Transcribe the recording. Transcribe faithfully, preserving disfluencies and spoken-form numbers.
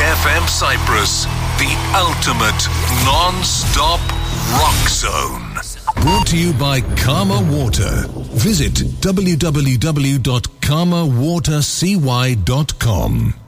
F M Cyprus, the ultimate non-stop rock zone. Brought to you by Karma Water. Visit w w w dot karma water c y dot com.